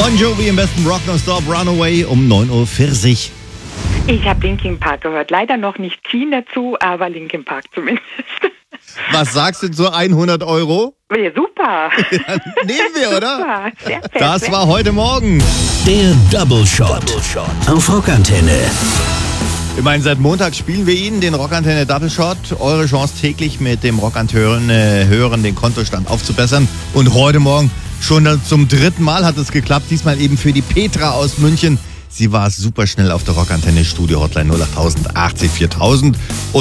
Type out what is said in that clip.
Bon Jovi im besten Rock Non-Stop Runaway um 9.40 Uhr. Ich habe Linkin Park gehört. Leider noch nicht Teen dazu, aber Linkin Park zumindest. Was sagst du zu 100 Euro? Ja, super. Ja, nehmen wir, oder? Super. Sehr fair, Das war heute Morgen. Der Double Shot auf Rockantenne. Ich meine, seit Montag spielen wir Ihnen den Rockantenne Double Shot. Eure Chance täglich mit dem Rockantenne hören, den Kontostand aufzubessern. Und heute Morgen schon zum 3. Mal hat es geklappt. Diesmal eben für die Petra aus München. Sie war super schnell auf der Rockantenne Studio Hotline 0880 80 4000.